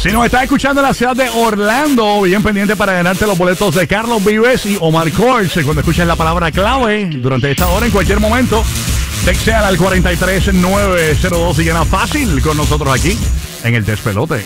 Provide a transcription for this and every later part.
Si nos estás escuchando en la ciudad de Orlando, bien pendiente para ganarte los boletos de Carlos Vives y Omar Courtz. Cuando escuches la palabra clave durante esta hora, en cualquier momento, textea al 43902 y gana fácil con nosotros aquí en el Despelote.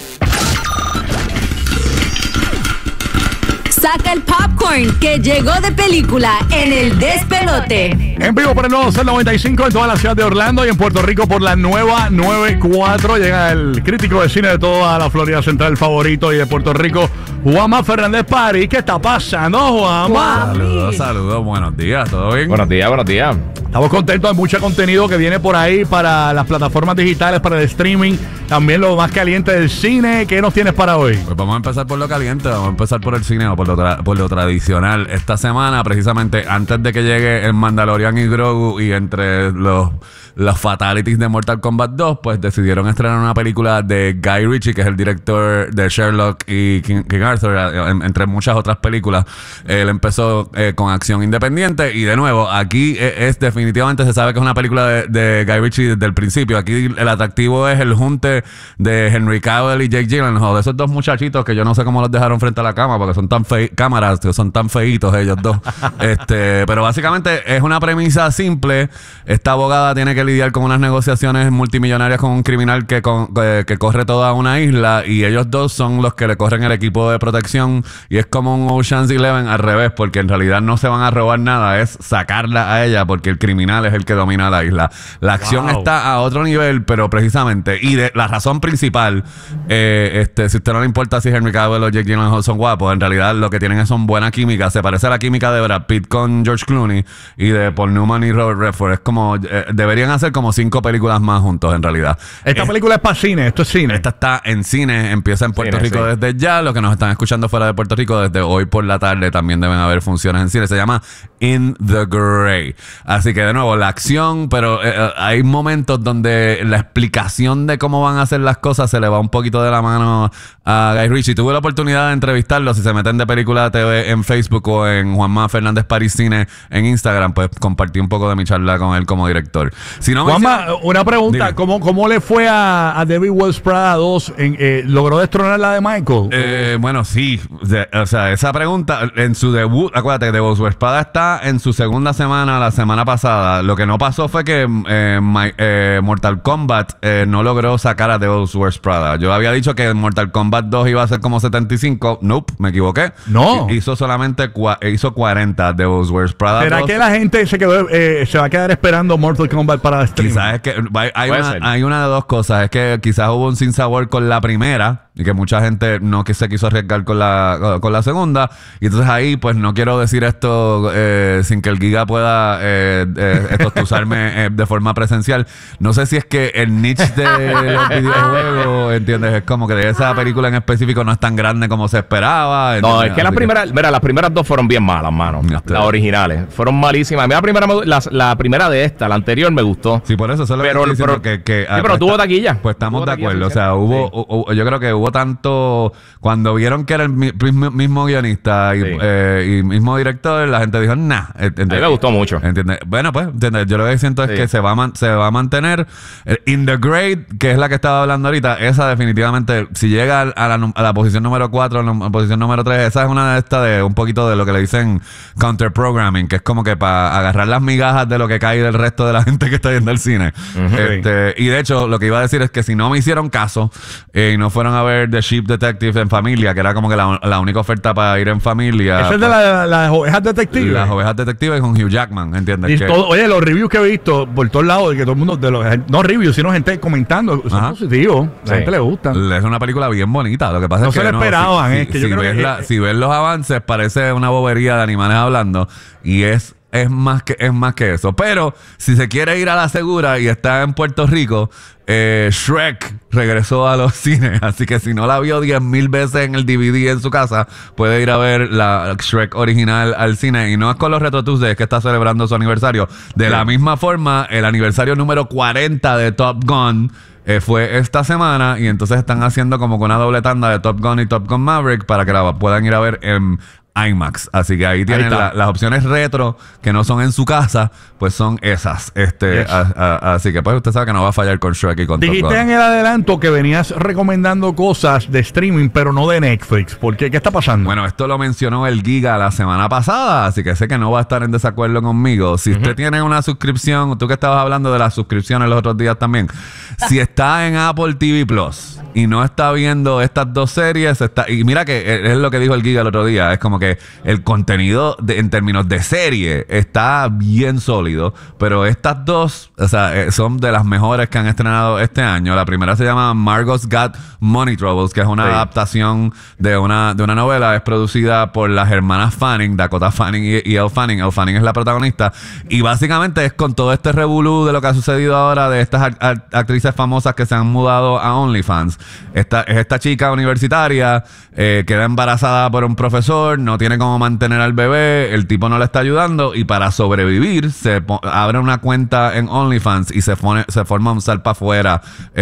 Saca el popcorn que llegó de película en el Despelote. En vivo por el nuevo Sol 95 en toda la ciudad de Orlando y en Puerto Rico por la nueva 94. Llega el crítico de cine de toda la Florida Central favorito y de Puerto Rico, Juanma Fernández París. ¿Qué está pasando, Juanma? Saludos, buenos días, ¿todo bien? Buenos días. Estamos contentos, hay mucho contenido que viene por ahí para las plataformas digitales, para el streaming, también lo más caliente del cine. ¿Qué nos tienes para hoy? Pues vamos a empezar por lo caliente, vamos a empezar por el cine o por lo tradicional. Esta semana, precisamente antes de que llegue el Mandalorian y Grogu y entre los fatalities de Mortal Kombat 2, pues decidieron estrenar una película de Guy Ritchie, que es el director de Sherlock y King Arthur, entre muchas otras películas. Él empezó con acción independiente y de nuevo, aquí es definitivamente se sabe que es una película de Guy Ritchie desde el principio. Aquí el atractivo es el junte de Henry Cavill y Jake Gyllenhaal, de esos dos muchachitos que yo no sé cómo los dejaron frente a la cama porque son tan cámaras, son tan feitos ellos dos. Pero básicamente es una premisa simple. Esta abogada tiene que lidiar con unas negociaciones multimillonarias con un criminal que corre toda una isla y ellos dos son los que le corren el equipo de protección y es como un Ocean's 11 al revés, porque en realidad no se van a robar nada, es sacarla a ella porque el criminal es el que domina la isla. La acción está a otro nivel, pero precisamente, y la razón principal, si usted no le importa si Henry Cavill o Jake Gyllenhaal son guapos, en realidad lo que tienen son buena química. Se parece a la química de Brad Pitt con George Clooney y de Paul Newman y Robert Redford. Es como, deberían hacer como 5 películas más juntos en realidad. Esta película es para cine, esto es cine. Esta está en cine, empieza en Puerto Rico desde ya. Los que nos están escuchando fuera de Puerto Rico, desde hoy por la tarde también deben haber funciones en cine. Se llama In the Grey. Así que de nuevo, la acción, pero hay momentos donde la explicación de cómo van a hacer las cosas se le va un poquito de la mano a Guy Ritchie. Tuve la oportunidad de entrevistarlo. Si se meten de Película TV en Facebook o en Juanma Fernández París Cine en Instagram, pues compartí un poco de mi charla con él como director. Si no Juanma, una pregunta. ¿Cómo le fue a Devil Wears Prada 2? ¿Logró destronar la de Michael? Bueno, sí. O sea, esa pregunta en su debut, acuérdate, Devil Wears Prada está en su segunda semana, la semana pasada. Lo que no pasó fue que Mortal Kombat no logró sacar a Devil Wears Prada. Yo había dicho que Mortal Kombat 2 iba a ser como 75. Nope, me equivoqué. No. Hizo solamente hizo 40 Devil Wears Prada. ¿Será 2? Que la gente se va a quedar esperando Mortal Kombat para stream? Quizás es que hay una de dos cosas. Es que quizás hubo un sinsabor con la primera y que mucha gente no se quiso arriesgar con la segunda. Y entonces ahí, pues no quiero decir esto sin que el Giga pueda usarme de forma presencial. No sé si es que el niche de los videojuegos, ¿entiendes? Es como que esa película en específico no es tan grande como se esperaba. No, es que las primeras dos fueron bien malas, mano. Las originales. Fueron malísimas. A mí la primera de esta, la anterior me gustó. Sí, por eso lo pero tuvo taquilla. Pues estamos de acuerdo. O sea, yo creo que hubo tanto. Cuando vieron que era el mismo guionista y mismo director, la gente dijo, nah. A mí me gustó mucho. ¿Entiendes? Bueno, pues, ¿entiendes? Yo lo que siento es que se va a mantener. In the Grade, que es la que estaba hablando ahorita, esa definitivamente, si llega a la posición número 4, a la posición número 3, esa es una de estas de un poquito de lo que le dicen counter programming, que es como que para agarrar las migajas de lo que cae del resto de la gente que está viendo el cine. Y de hecho, lo que iba a decir es que si no me hicieron caso y no fueron a ver The Sheep Detective en familia, que era como que la única oferta para ir en familia. Esa es de las ovejas detectives. Las ovejas detectives con Hugh Jackman, ¿entiendes? Oye, los reviews que he visto por todos lados, de que todo el mundo, no reviews, sino gente comentando, son positivos. A la gente le gusta. Es una película bien bonita. Lo que pasa no es que se lo esperaban. Si ves los avances, parece una bobería de animales hablando y es más que eso. Pero si se quiere ir a la segura y está en Puerto Rico, Shrek regresó a los cines. Así que si no la vio 10,000 veces en el DVD en su casa, puede ir a ver la Shrek original al cine. Y no es con los Retro Tuesdays que está celebrando su aniversario. De la misma forma, el aniversario número 40 de Top Gun fue esta semana. Y entonces están haciendo como con una doble tanda de Top Gun y Top Gun Maverick para que la puedan ir a ver en IMAX. Así que ahí tienen las opciones retro que no son en su casa, pues son esas. Así que pues usted sabe que no va a fallar con Shrek y con Top Dijiste Gun. en el adelanto que venías recomendando cosas de streaming, pero no de Netflix. ¿Por qué? ¿Qué está pasando? Bueno, esto lo mencionó el Giga la semana pasada, así que sé que no va a estar en desacuerdo conmigo. Si usted tiene una suscripción, tú que estabas hablando de las suscripciones los otros días también, si está en Apple TV Plus y no está viendo estas dos series, y mira que es lo que dijo el Giga el otro día, es como que el contenido en términos de serie está bien sólido, pero estas dos, o sea, son de las mejores que han estrenado este año. La primera se llama Margot's Got Money Troubles, que es una adaptación de una novela. Es producida por las hermanas Fanning, Dakota Fanning y Elle Fanning. Elle Fanning es la protagonista, y básicamente es con todo este revolú de lo que ha sucedido ahora de estas actrices famosas que se han mudado a OnlyFans. Esta chica universitaria queda embarazada por un profesor, no tiene cómo mantener al bebé, el tipo no le está ayudando, y para sobrevivir abre una cuenta en OnlyFans y se forma un sal para afuera.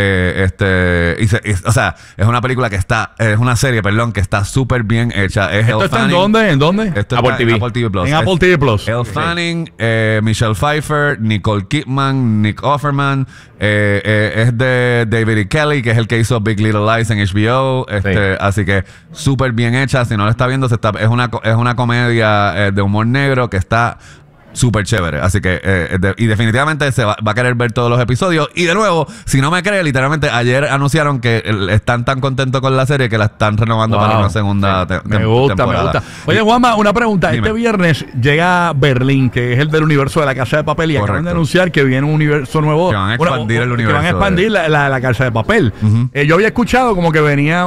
O sea, es una película que es una serie, perdón, que está súper bien hecha. ¿Esto está en dónde? ¿En dónde? Esto Apple está TV. en Apple TV Plus. En Apple TV Plus. Elle Fanning, Michelle Pfeiffer, Nicole Kidman, Nick Offerman, es de David E. Kelly, que es el que hizo Big Little Lies en HBO. Así que súper bien hecha. Si no lo está viendo, es una comedia de humor negro que está súper chévere. Así que, y definitivamente se va a querer ver todos los episodios. Y de nuevo, si no me cree, literalmente ayer anunciaron que están tan contentos con la serie que la están renovando para una segunda temporada. Me gusta. Oye, Juanma, una pregunta. Dime. Este viernes llega Berlín, que es el del universo de La Casa de Papel, y acaban de anunciar que viene un universo nuevo. Que van a expandir el universo. Que van a expandir la Casa de Papel. Yo había escuchado como que venía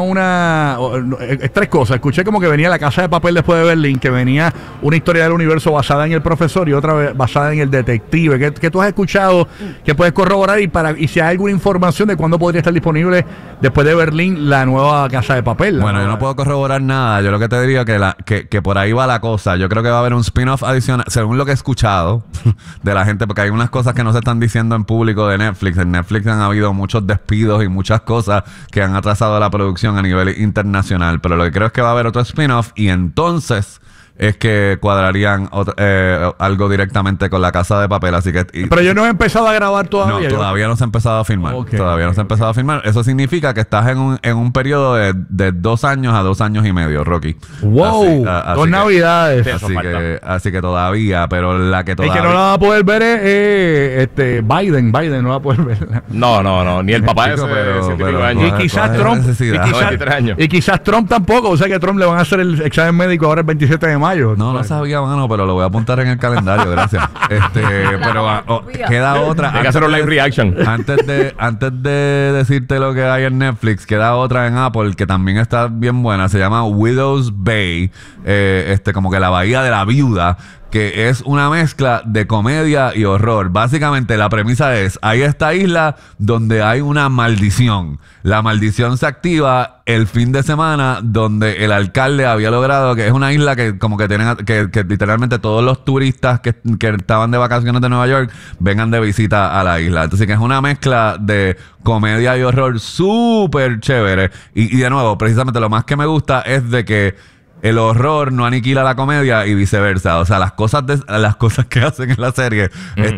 tres cosas. Escuché como que venía La Casa de Papel después de Berlín, que venía una historia del universo basada en el profesor y otra vez basada en el detective. ¿Qué tú has escuchado que puedes corroborar y si hay alguna información de cuándo podría estar disponible después de Berlín la nueva Casa de Papel? Bueno, yo no puedo corroborar nada. Yo lo que te diría que por ahí va la cosa. Yo creo que va a haber un spin-off adicional, según lo que he escuchado de la gente, porque hay unas cosas que no se están diciendo en público de Netflix. En Netflix han habido muchos despidos y muchas cosas que han atrasado la producción a nivel internacional. Pero lo que creo es que va a haber otro spin-off, y entonces es que cuadrarían algo directamente con La Casa de Papel. Así que pero yo no he empezado a grabar todavía. No, todavía no se ha empezado a filmar. Okay, no se ha empezado a filmar. Eso significa que estás en un periodo de 2 años a 2 años y medio, Rocky. ¡Wow! Dos navidades. Así que todavía, pero la que todavía... El que no la va a poder ver es Biden. Biden no va a poder ver. No. Ni el papá Chico, de Y quizás Trump. Y quizás Trump tampoco. O sea que a Trump le van a hacer el examen médico ahora el 27 de mayo. No sabía, mano, pero lo voy a apuntar en el calendario, gracias. Pero queda otra. Hay que hacer un live reaction. Antes de decirte lo que hay en Netflix, queda otra en Apple que también está bien buena. Se llama Widow's Bay, como que la bahía de la viuda, que es una mezcla de comedia y horror. Básicamente la premisa es, hay esta isla donde hay una maldición. La maldición se activa el fin de semana, donde el alcalde había logrado, que es una isla que como que tienen que literalmente todos los turistas que estaban de vacaciones de Nueva York vengan de visita a la isla. Entonces que es una mezcla de comedia y horror súper chévere. Y de nuevo, precisamente lo más que me gusta es de que el horror no aniquila la comedia y viceversa. O sea, las cosas que hacen en la serie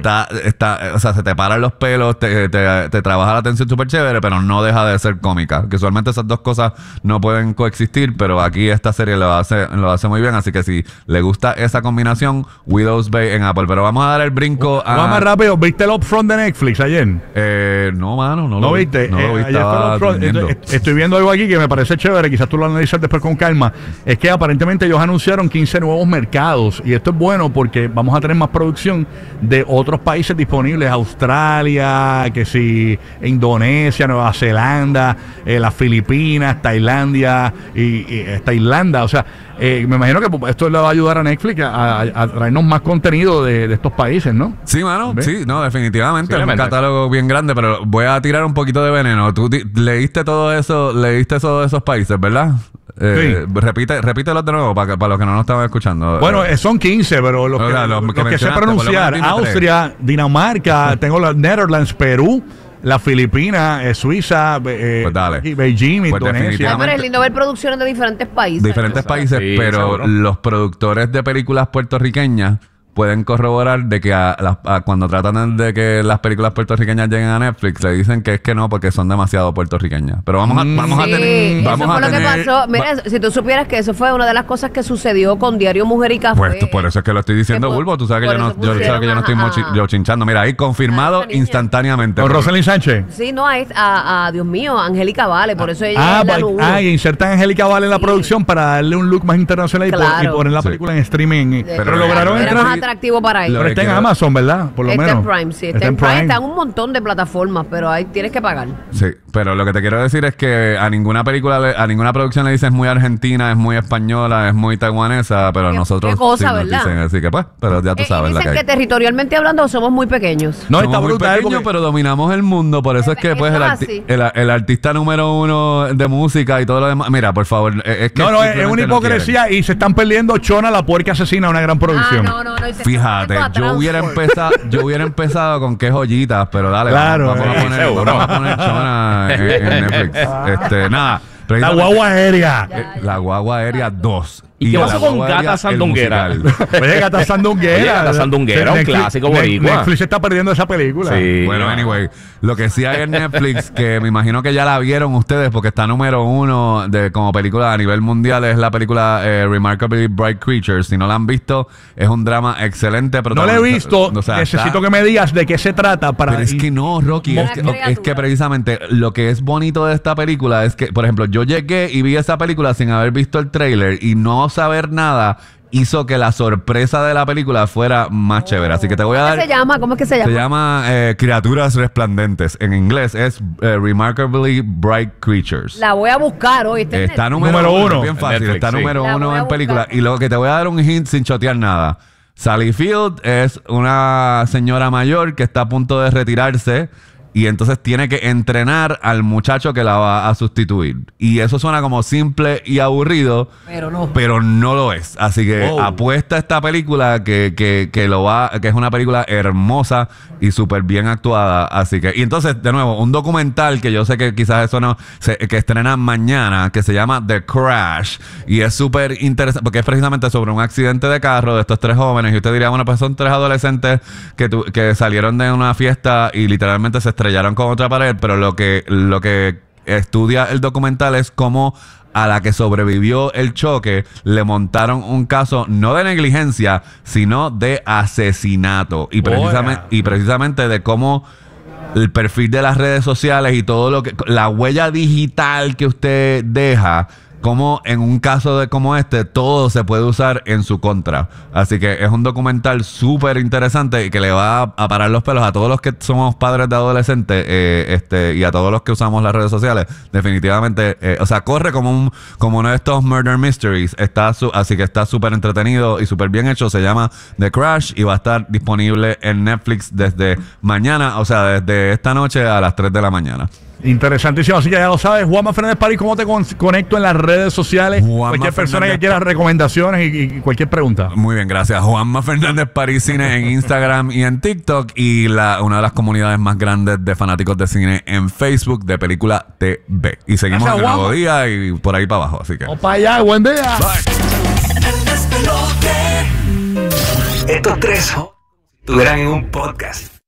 o sea, se te paran los pelos, te trabaja la tensión súper chévere, pero no deja de ser cómica. Que usualmente esas dos cosas no pueden coexistir, pero aquí esta serie lo hace muy bien. Así que si le gusta esa combinación, Widow's Bay en Apple. Pero vamos a dar el brinco a... Vamos más rápido. ¿Viste el Upfront de Netflix ayer? No, mano, no lo vi. viste. No lo vi, Ayer fue el Upfront. Estoy viendo algo aquí que me parece chévere. Quizás tú lo analizas después con calma. Es que aparentemente ellos anunciaron 15 nuevos mercados, y esto es bueno porque vamos a tener más producción de otros países disponibles: Australia, que si Indonesia, Nueva Zelanda, las Filipinas, Tailandia y Irlanda. O sea, me imagino que esto le va a ayudar a Netflix a traernos más contenido de estos países, ¿no? Sí, mano. ¿Ves? Sí, no, definitivamente. Es un catálogo bien grande, pero voy a tirar un poquito de veneno. Tú leíste todo eso de esos países, ¿verdad? Sí. Repítelos de nuevo para los que no nos estaban escuchando. Bueno, son 15, pero los que sé pronunciar: Austria, Dinamarca, tengo los Netherlands, Perú, las Filipinas, Suiza, Pues dale. y Beijing, Pues Indonesia. definitivamente. Pero es lindo ver producciones de diferentes países. Diferentes países, Sí, pero seguro. los productores de películas puertorriqueñas pueden corroborar de que cuando tratan de que las películas puertorriqueñas lleguen a Netflix, le dicen que es que no, porque son demasiado puertorriqueñas. Pero vamos a Sí, tener... eso Vamos fue a lo que tener pasó. Mira, si tú supieras que eso fue una de las cosas que sucedió con Diario Mujer y Café. Pues por eso es que lo estoy diciendo, Que por- Bulbo. Tú sabes que por yo no, eso yo, sabes que yo no estoy pusieron yo chinchando. Mira, ahí confirmado esa niña. instantáneamente. Con Rosalind Sánchez. Sí, no, a Dios mío, Angélica Vale, por eso ella es la número uno. Y insertan a Angélica Vale en la producción para darle un look más internacional y Claro. poner la Sí. película en streaming. Pero lo lograron Era entrar. más atractivo para Lo ella. Pero está en quiero- Amazon, ¿verdad? Por lo Está menos. en Prime, sí. Está en Prime. Está en un montón de plataformas, pero ahí tienes que pagar. Sí, pero lo que te quiero decir es que a ninguna película, a ninguna producción le dicen es muy argentina, es muy española, es muy taiwanesa, pero Qué- nosotros qué cosa, sí nos ¿verdad? dicen, así que pues, pero ya tú sabes la dicen que que hay. territorialmente hablando somos muy pequeños. No, Somos está muy brutal. pequeños, porque- pero dominamos el mundo. Por eso es que pues Eso es así. el artista número uno de música y todo lo demás. Mira, por favor, es que No, es simplemente una no hipocresía y se están perdiendo Chona, la puerca asesina, una gran producción. Ah, no. y se Fíjate, está poniendo a yo hubiera empezado con qué joyitas, pero dale, Claro, vamos seguro. a poner Chona en Netflix. Nada. La precisamente- guagua aérea. La guagua aérea 2. ¿Y qué la pasó con guagua Gata aérea, el Sandunguera? musical. Oye, Gata Sandunguera. Oye, Gata Sandunguera, un clásico boricua. Netflix está perdiendo esa película. Sí. Bueno, anyway, lo que sí hay en Netflix, que me imagino que ya la vieron ustedes porque está número uno como película a nivel mundial, es la película Remarkably Bright Creatures. Si no la han visto, es un drama excelente. No la he visto. O sea, Necesito que me digas de qué se trata para. Pero es que no, Rocky, Una es que criatura. precisamente lo que es bonito de esta película es que, por ejemplo, yo llegué y vi esa película sin haber visto el tráiler y no saber nada hizo que la sorpresa de la película fuera más chévere. Así que te voy a ¿Cómo dar... se llama? ¿Cómo es que se llama? Se llama Criaturas Resplandentes. En inglés es Remarkably Bright Creatures. La voy a buscar hoy. Está Número número uno. uno. Es bien En fácil. Netflix, Está sí. número La voy uno a en película. buscar. Y luego que te voy a dar un hint sin chotear nada. Sally Field es una señora mayor que está a punto de retirarse y entonces tiene que entrenar al muchacho que la va a sustituir. Y eso suena como simple y aburrido, pero no lo es. Así que apuesta a esta película que es una película hermosa y súper bien actuada. Así que, y entonces, de nuevo, un documental que yo sé que quizás eso no, que estrena mañana, que se llama The Crash. Y es súper interesante porque es precisamente sobre un accidente de carro de estos tres jóvenes. Y usted diría, bueno, pues son tres adolescentes que salieron de una fiesta y literalmente se estrellaron con otra pared. Pero lo que estudia el documental es cómo a la que sobrevivió el choque le montaron un caso no de negligencia, sino de asesinato. Y precisamente de cómo el perfil de las redes sociales y todo lo que... La huella digital que usted deja... Como en un caso como este, todo se puede usar en su contra. Así que es un documental súper interesante y que le va a parar los pelos a todos los que somos padres de adolescentes y a todos los que usamos las redes sociales. Definitivamente, o sea, corre como uno de estos murder mysteries. Así que está súper entretenido y súper bien hecho. Se llama The Crash y va a estar disponible en Netflix desde mañana, o sea, desde esta noche a las 3 de la mañana. Interesantísimo, así que ya lo sabes. Juanma Fernández París, ¿cómo te conecto en las redes sociales? Juanma Cualquier persona Fernández. que quiera recomendaciones y cualquier pregunta. Muy bien, gracias. Juanma Fernández París Cine en Instagram y en TikTok. Y una de las comunidades más grandes de fanáticos de cine en Facebook de Película TV. Y seguimos Gracias, en el nuevo Juanma. día y por ahí para abajo. Así que. Vamos para allá, buen día. El despelote. Estos tres estuvieran en un podcast.